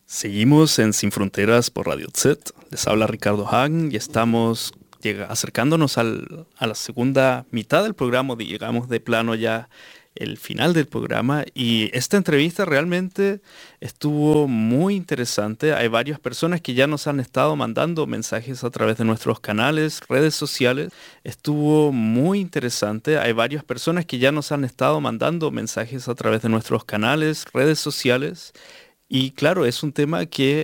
Seguimos en Sin Fronteras por Radio Z. Les habla Ricardo Hagen y estamos acercándonos a la segunda mitad del programa, digamos de plano ya el final del programa. Y esta entrevista realmente estuvo muy interesante. Hay varias personas que ya nos han estado mandando mensajes a través de nuestros canales, redes sociales. Estuvo muy interesante. Hay varias personas que ya nos han estado mandando mensajes a través de nuestros canales, redes sociales. Y claro, es un tema que